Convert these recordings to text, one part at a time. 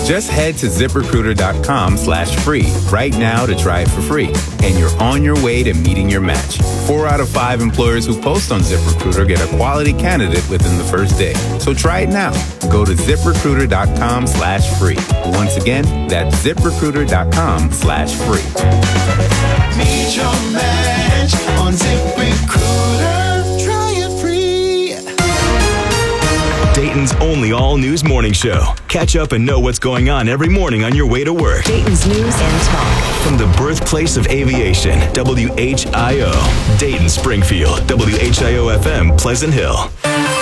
Just head to ZipRecruiter.com/free right now to try it for free. And you're on your way to meeting your match. 4 out of 5 employers who post on ZipRecruiter get a quality candidate within the first day. So try it now. Go to ZipRecruiter.com/free. Once again, that's ZipRecruiter.com/free. Meet your match on ZipRecruiter. Try it free. Dayton's only all-news morning show. Catch up and know what's going on every morning on your way to work. Dayton's News and Talk. From the birthplace of aviation, WHIO. Dayton, Springfield, WHIO-FM, Pleasant Hill.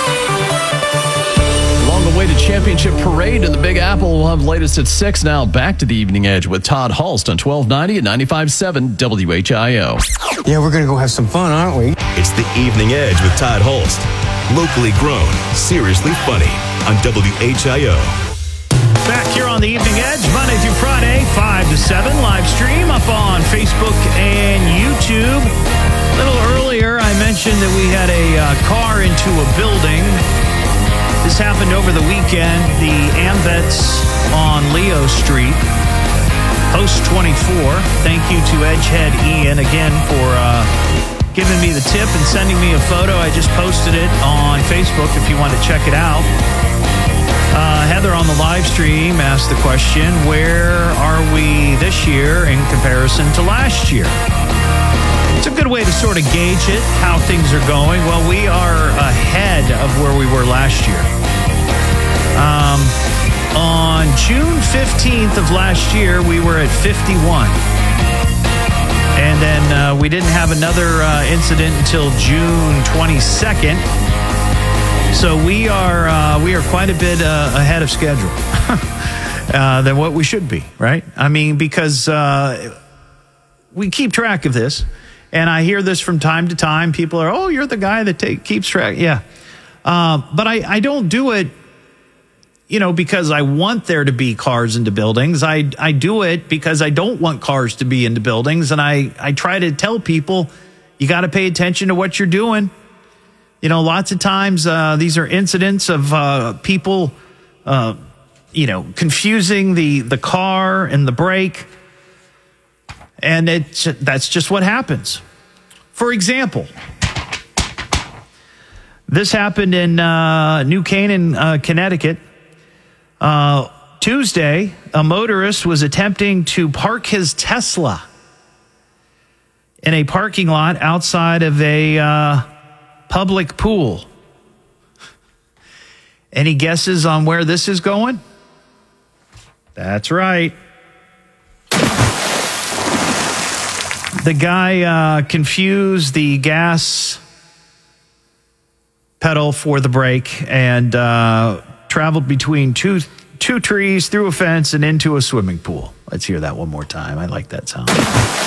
Long-awaited championship parade in the Big Apple. We'll have latest at 6 now. Back to the Evening Edge with Todd Hulst on 1290 and 95.7 WHIO. Yeah, we're going to go have some fun, aren't we? It's the Evening Edge with Todd Hulst. Locally grown, seriously funny on WHIO. Back here on the Evening Edge, Monday through Friday, 5 to 7, live stream up on Facebook and YouTube. A little earlier, I mentioned that we had a car into a building. This happened over the weekend. The AMVETS on Leo Street, Post 24. Thank you to Edgehead Ian again for giving me the tip and sending me a photo. I just posted it on Facebook if you want to check it out. Heather on the live stream asked the question, where are we this year in comparison to last year? It's a good way to sort of gauge it, how things are going. Well, we are ahead of where we were last year. On June 15th of last year, we were at 51. And then we didn't have another incident until June 22nd. So we are quite a bit ahead of schedule than what we should be, right? I mean, because we keep track of this. And I hear this from time to time. People are, oh, you're the guy that keeps track. Yeah. But I don't do it, because I want there to be cars into buildings. I do it because I don't want cars to be into buildings. And I try to tell people, you got to pay attention to what you're doing. Lots of times these are incidents of people, confusing the car and the brake. And that's just what happens. For example, this happened in New Canaan, Connecticut. Tuesday, a motorist was attempting to park his Tesla in a parking lot outside of a public pool. Any guesses on where this is going? That's right. The guy confused the gas pedal for the brake and traveled between two trees, through a fence, and into a swimming pool. Let's hear that one more time. I like that sound.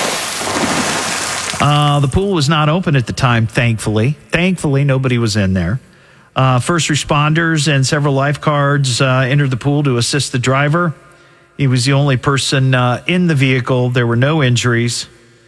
The pool was not open at the time, thankfully. Thankfully, nobody was in there. First responders and several lifeguards entered the pool to assist the driver. He was the only person in the vehicle. There were no injuries.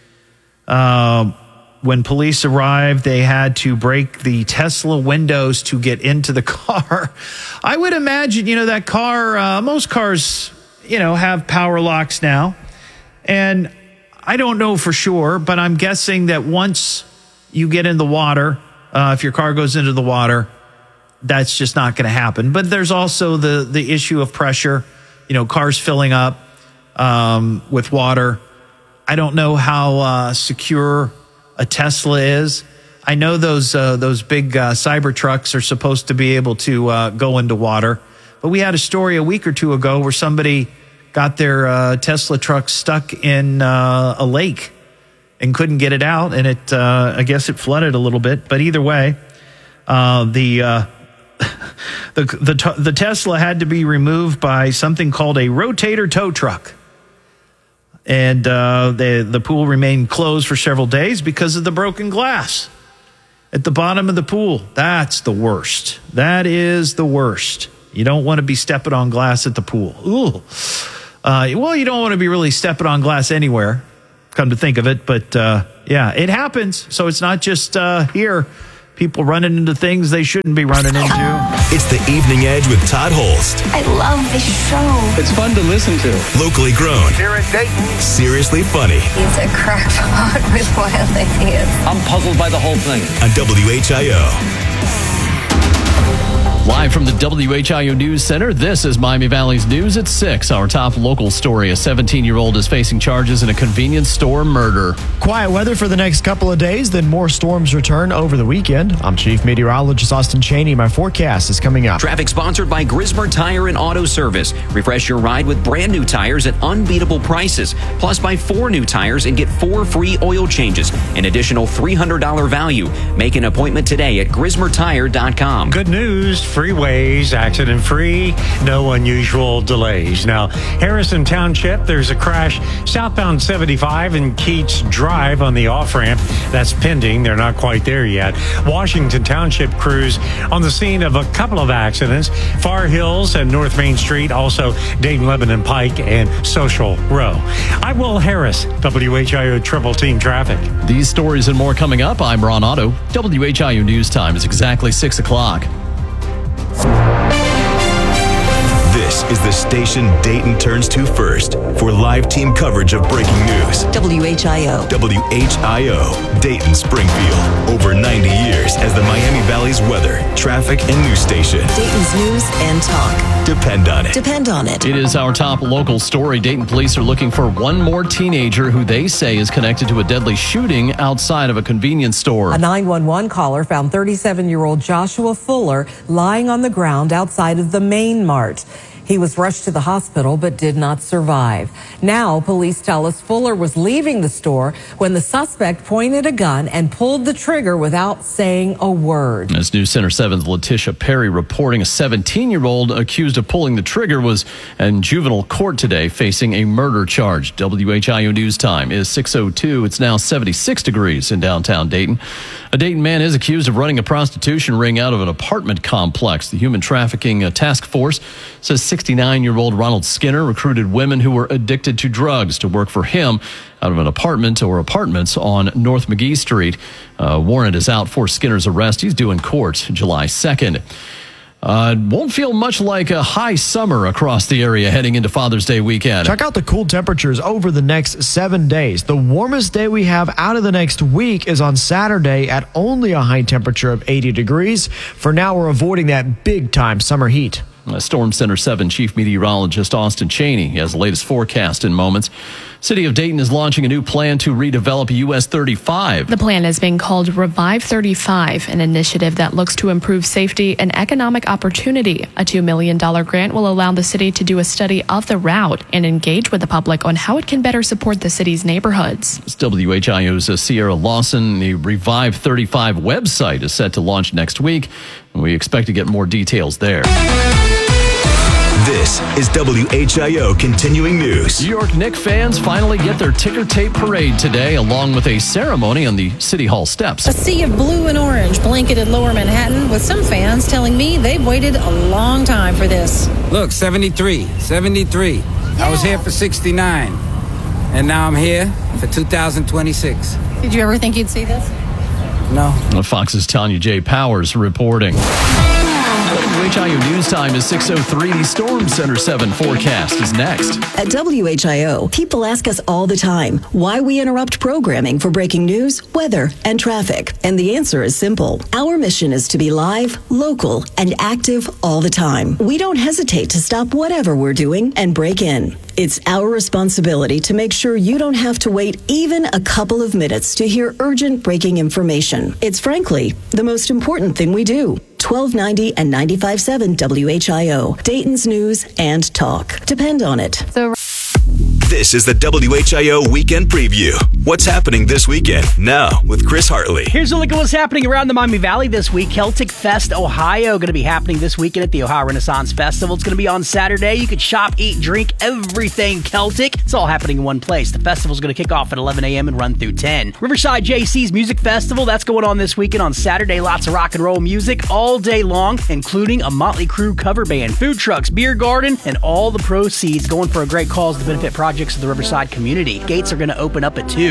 When police arrived, they had to break the Tesla windows to get into the car. I would imagine, that car, most cars, have power locks now. And I don't know for sure, but I'm guessing that once you get in the water, if your car goes into the water, that's just not going to happen. But there's also the issue of pressure, cars filling up with water. I don't know how secure a Tesla is. I know those big Cybertrucks are supposed to be able to go into water. But we had a story a week or two ago where somebody got their Tesla truck stuck in a lake and couldn't get it out. And I guess it flooded a little bit. But either way, the Tesla had to be removed by something called a rotator tow truck. And the pool remained closed for several days because of the broken glass at the bottom of the pool. That's the worst. That is the worst. You don't want to be stepping on glass at the pool. Ooh. Well, you don't want to be really stepping on glass anywhere, come to think of it. But, yeah, it happens. So it's not just here people running into things they shouldn't be running into. It's the Evening Edge with Todd Holst. I love this show. It's fun to listen to. Locally grown. Here in Dayton. Seriously funny. It's a crackpot with wild ideas. I'm puzzled by the whole thing. On WHIO. Live from the WHIO News Center, this is Miami Valley's News at 6. Our top local story, a 17-year-old is facing charges in a convenience store murder. Quiet weather for the next couple of days, then more storms return over the weekend. I'm Chief Meteorologist Austin Cheney. My forecast is coming up. Traffic sponsored by Grismer Tire and Auto Service. Refresh your ride with brand new tires at unbeatable prices. Plus, buy 4 new tires and get 4 free oil changes. An additional $300 value. Make an appointment today at GrismerTire.com. Good news. Freeways, accident-free, no unusual delays. Now, Harrison Township, there's a crash southbound 75 and Keats Drive on the off-ramp. That's pending. They're not quite there yet. Washington Township crews on the scene of a couple of accidents. Far Hills and North Main Street, also Dayton, Lebanon Pike, and Social Row. I'm Will Harris, WHIO Triple Team Traffic. These stories and more coming up. I'm Ron Otto. WHIO News Time is exactly 6 o'clock. This is the station Dayton turns to first for live team coverage of breaking news. WHIO. WHIO, Dayton, Springfield. Over 90 years as the Miami Valley's weather, traffic, and news station. Dayton's news and talk. Depend on it. Depend on it. It is our top local story. Dayton police are looking for one more teenager who they say is connected to a deadly shooting outside of a convenience store. A 911 caller found 37-year-old Joshua Fuller lying on the ground outside of the Main Mart. He was rushed to the hospital but did not survive. Now, police tell us Fuller was leaving the store when the suspect pointed a gun and pulled the trigger without saying a word. As News Center 7's Letitia Perry reporting, a 17-year-old accused of pulling the trigger was in juvenile court today facing a murder charge. WHIO News Time is 6:02. It's now 76 degrees in downtown Dayton. A Dayton man is accused of running a prostitution ring out of an apartment complex. The Human Trafficking Task Force says 69-year-old Ronald Skinner recruited women who were addicted to drugs to work for him out of an apartment or apartments on North McGee Street. Warrant is out for Skinner's arrest. He's due in court July 2nd. Won't feel much like a high summer across the area heading into Father's Day weekend. Check out the cool temperatures over the next 7 days. The warmest day we have out of the next week is on Saturday at only a high temperature of 80 degrees. For now, we're avoiding that big-time summer heat. Storm Center 7 Chief Meteorologist Austin Cheney has the latest forecast in moments. City of Dayton is launching a new plan to redevelop US 35. The plan is being called Revive 35, an initiative that looks to improve safety and economic opportunity. A $2 million grant will allow the city to do a study of the route and engage with the public on how it can better support the city's neighborhoods. It's WHIO's Sierra Lawson. The Revive 35 website is set to launch next week, and we expect to get more details there. This is WHIO Continuing News. New York Knicks fans finally get their ticker tape parade today, along with a ceremony on the City Hall steps. A sea of blue and orange blanketed Lower Manhattan, with some fans telling me they've waited a long time for this. Look, 73. I was here for 69, and now I'm here for 2026. Did you ever think you'd see this? No. Fox's Tanya J. Powers reporting. WHIO News Time is 6:03. The Storm Center 7 forecast is next. At WHIO, people ask us all the time why we interrupt programming for breaking news, weather, and traffic. And the answer is simple. Our mission is to be live, local, and active all the time. We don't hesitate to stop whatever we're doing and break in. It's our responsibility to make sure you don't have to wait even a couple of minutes to hear urgent breaking information. It's frankly the most important thing we do. 1290 and 95.7 WHIO, Dayton's news and talk. Depend on it. This is the WHIO Weekend Preview. What's happening this weekend? Now with Chris Hartley. Here's a look at what's happening around the Miami Valley this week. Celtic Fest Ohio going to be happening this weekend at the Ohio Renaissance Festival. It's going to be on Saturday. You could shop, eat, drink, everything Celtic. It's all happening in one place. The festival's going to kick off at 11 a.m. and run through 10. Riverside JC's Music Festival, that's going on this weekend on Saturday. Lots of rock and roll music all day long, including a Motley Crue cover band, food trucks, beer garden, and all the proceeds going for a great cause to benefit projects of the Riverside community. Gates are going to open up at 2.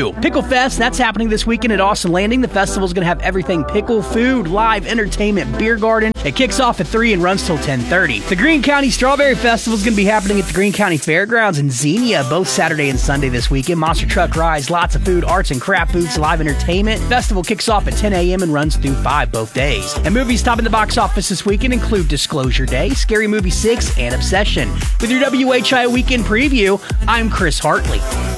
new. Pickle Fest, that's happening this weekend at Austin Landing. The festival's going to have everything pickle, food, live entertainment, beer garden. It kicks off at 3 and runs till 10:30. The Greene County Strawberry Festival is going to be happening at the Greene County Fairgrounds in Xenia both Saturday and Sunday this weekend. Monster truck rides, lots of food, arts and craft booths, live entertainment. Festival kicks off at 10 a.m. and runs through 5 both days. And movies topping the box office this weekend include Disclosure Day, Scary Movie 6, and Obsession. With your WHIO Weekend Preview, I'm Chris Hartley.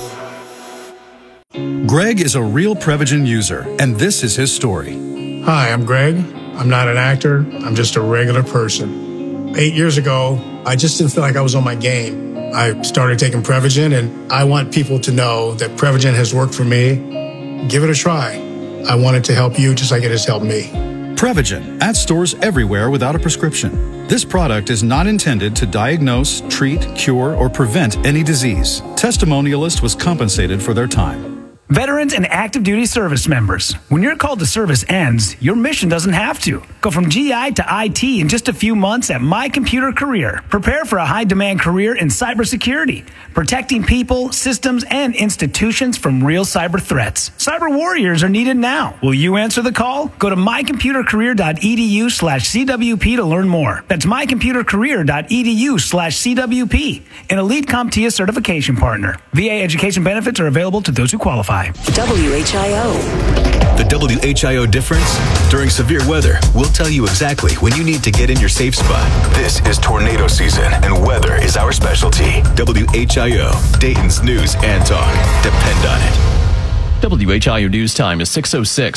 Greg is a real Prevagen user, and this is his story. Hi, I'm Greg. I'm not an actor. I'm just a regular person. 8 years ago, I just didn't feel like I was on my game. I started taking Prevagen, and I want people to know that Prevagen has worked for me. Give it a try. I want it to help you just like it has helped me. Prevagen, at stores everywhere without a prescription. This product is not intended to diagnose, treat, cure, or prevent any disease. Testimonialist was compensated for their time. Veterans and active duty service members, when your call to service ends, your mission doesn't have to. Go from GI to IT in just a few months at My Computer Career. Prepare for a high-demand career in cybersecurity, protecting people, systems, and institutions from real cyber threats. Cyber warriors are needed now. Will you answer the call? Go to mycomputercareer.edu/CWP to learn more. That's mycomputercareer.edu/CWP, an Elite CompTIA certification partner. VA education benefits are available to those who qualify. WHIO. The WHIO difference? During severe weather, we'll tell you exactly when you need to get in your safe spot. This is tornado season, and weather is our specialty. WHIO, Dayton's news and talk. Depend on it. WHIO News Time is 6:06.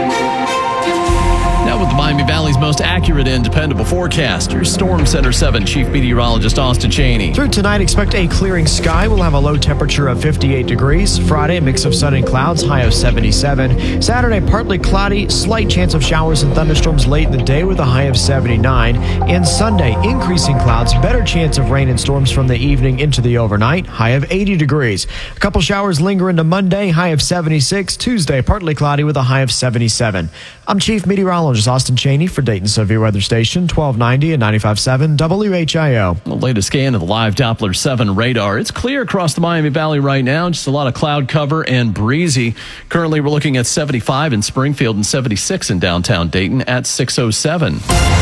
Now with the Miami Valley's most accurate and dependable forecaster, Storm Center 7 Chief Meteorologist Austin Cheney. Through tonight, expect a clearing sky. We'll have a low temperature of 58 degrees. Friday, a mix of sun and clouds, high of 77. Saturday, partly cloudy, slight chance of showers and thunderstorms late in the day with a high of 79. And Sunday, increasing clouds, better chance of rain and storms from the evening into the overnight, high of 80 degrees. A couple showers linger into Monday, high of 76. Tuesday, partly cloudy with a high of 77. I'm Chief Meteorologist Austin Cheney for Dayton Severe Weather Station, 1290 and 95.7 WHIO. The latest scan of the live Doppler 7 radar. It's clear across the Miami Valley right now. Just a lot of cloud cover and breezy. Currently, we're looking at 75 in Springfield and 76 in downtown Dayton at 6:07.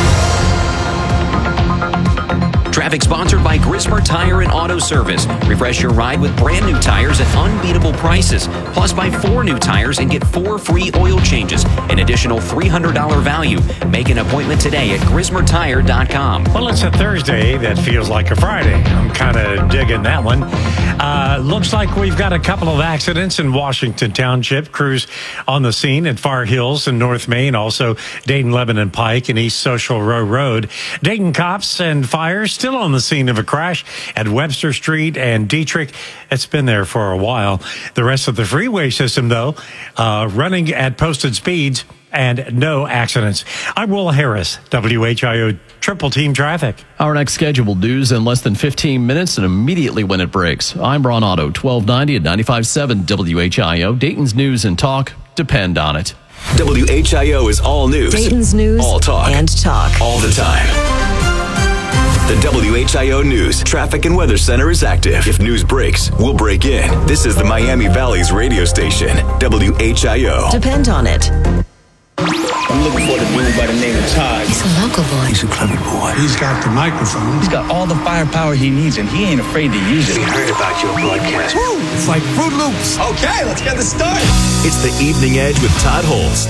Traffic sponsored by Grismer Tire and Auto Service. Refresh your ride with brand new tires at unbeatable prices. Plus, buy 4 new tires and get 4 free oil changes. An additional $300 value. Make an appointment today at GrismerTire.com. Well, it's a Thursday that feels like a Friday. I'm kind of digging that one. Looks like we've got a couple of accidents in Washington Township. Crews on the scene at Far Hills in North Main. Also, Dayton Lebanon Pike and East Social Row Road. Dayton cops and fire still on the scene of a crash at Webster Street and Dietrich. It's been there for a while. The rest of the freeway system, though, running at posted speeds and no accidents. I'm Will Harris, WHIO Triple Team Traffic. Our next scheduled news in less than 15 minutes and immediately when it breaks. I'm Ron Otto, 1290 and 95.7 WHIO. Dayton's news and talk. Depend on it. WHIO is all news. Dayton's news all talk. and talk. All the time. The WHIO News Traffic and Weather Center is active. If news breaks, we'll break in. This is the Miami Valley's radio station, WHIO. Depend on it. I'm looking for the dude by the name of Todd. He's a local boy. He's a clever boy. He's got the microphone. He's got all the firepower he needs, and he ain't afraid to use it. We heard about your broadcast. Woo! It's like Fruit Loops. Okay, let's get this started. It's the Evening Edge with Todd Holst.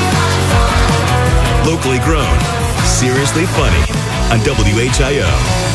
Locally grown, seriously funny on WHIO.